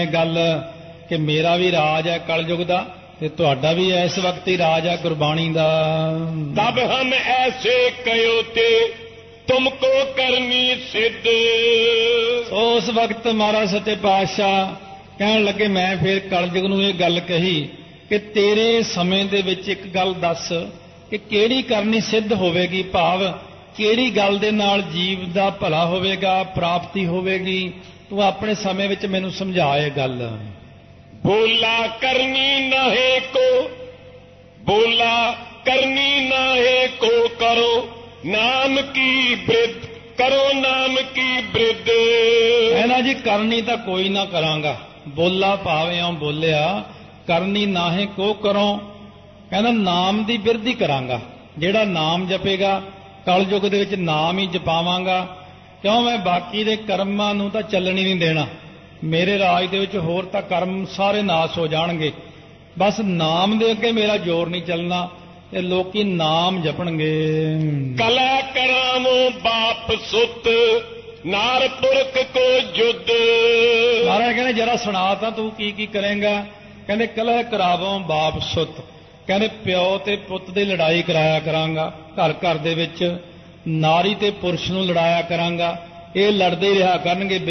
ਗੱਲ ਕਿ ਮੇਰਾ ਵੀ ਰਾਜ ਹੈ ਕਲਯੁਗ ਦਾ ਤੇ ਤੁਹਾਡਾ ਵੀ ਇਸ ਵਕਤ ਹੀ ਰਾਜ ਹੈ ਗੁਰਬਾਣੀ ਦਾ। ਤਬ ਹਮ ਐਸੇ ਕਯੋ ਤੇ ਤੁਮਕੋ ਕਰਨੀ ਸਿੱਧ। ਉਸ ਵਕਤ ਮਹਾਰਾਜ ਸੱਚੇ ਪਾਤਸ਼ਾਹ ਕਹਿਣ ਲੱਗੇ, ਮੈਂ ਫਿਰ ਕਲਯੁਗ ਨੂੰ ਇਹ ਗੱਲ ਕਹੀ ਕਿ ਤੇਰੇ ਸਮੇਂ ਦੇ ਵਿੱਚ ਇੱਕ ਗੱਲ ਦੱਸ ਕਿ ਕਿਹੜੀ ਕਰਨੀ ਸਿੱਧ ਹੋਵੇਗੀ, ਭਾਵ ਕਿਹੜੀ ਗੱਲ ਦੇ ਨਾਲ ਜੀਵ ਦਾ ਭਲਾ ਹੋਵੇਗਾ, ਪ੍ਰਾਪਤੀ ਹੋਵੇਗੀ। ਤੂੰ ਆਪਣੇ ਸਮੇਂ ਵਿੱਚ ਮੈਨੂੰ ਸਮਝਾ ਇਹ ਗੱਲ। ਬੋਲਾ ਕਰਨੀ ਨਾਹੇ ਕੋ, ਬੋਲਾ ਕਰਨੀ ਨਾਹੇ ਕੋ ਕਰੋ ਨਾਮ ਕੀ ਬ੍ਰਿਧ, ਕਰੋ ਨਾਮ ਕੀ ਬ੍ਰਿਧ। ਕਹਿਣਾ ਜੀ ਕਰਨੀ ਤਾਂ ਕੋਈ ਨਾ ਕਰਾਂਗਾ, ਬੋਲਾ ਭਾਵੇਂ ਬੋਲਿਆ, ਕਰਨੀ ਨਾਹੇ ਕੋ ਕਰੋ, ਕਹਿੰਦਾ ਨਾਮ ਦੀ ਬਿਰਧੀ ਕਰਾਂਗਾ। ਜਿਹੜਾ ਨਾਮ ਜਪੇਗਾ ਕਲਯੁਗ ਦੇ ਵਿੱਚ ਨਾਮ ਹੀ ਜਪਾਵਾਂਗਾ, ਕਿਉਂ ਮੈਂ ਬਾਕੀ ਦੇ ਕਰਮਾਂ ਨੂੰ ਤਾਂ ਚੱਲਣ ਹੀ ਨਹੀਂ ਦੇਣਾ। ਮੇਰੇ ਰਾਜ ਦੇ ਵਿੱਚ ਹੋਰ ਤਾਂ ਕਰਮ ਸਾਰੇ ਨਾਸ ਹੋ ਜਾਣਗੇ, ਬਸ ਨਾਮ ਦੇ ਅੱਗੇ ਮੇਰਾ ਜ਼ੋਰ ਨਹੀਂ ਚੱਲਣਾ ਤੇ ਲੋਕੀ ਨਾਮ ਜਪਣਗੇ। ਕਲਾ ਕਰਾਵੋ ਬਾਪ ਸੁਤ, ਨਾਰ ਪੁਰਖ ਕੋ ਜੁਦ। ਮਹਾਰਾਜ ਕਹਿੰਦੇ ਜਰਾ ਸੁਣਾ ਤਾਂ ਤੂੰ ਕੀ ਕੀ ਕਰੇਂਗਾ। ਕਹਿੰਦੇ ਕਲਹ ਕਰਾਵੋ ਬਾਪ ਸੁਤ, ਕਹਿੰਦੇ ਪਿਓ ਤੇ ਪੁੱਤ ਦੀ ਲੜਾਈ ਕਰਾਇਆ ਕਰਾਂਗਾ। ਘਰ ਘਰ ਦੇ ਵਿੱਚ ਨਾਰੀ ਤੇ ਪੁਰਸ਼ ਨੂੰ ਲੜਾਇਆ ਕਰਾਂਗਾ, ਇਹ ਲੜਦੇ ਰਿਹਾ ਕਰਨਗੇ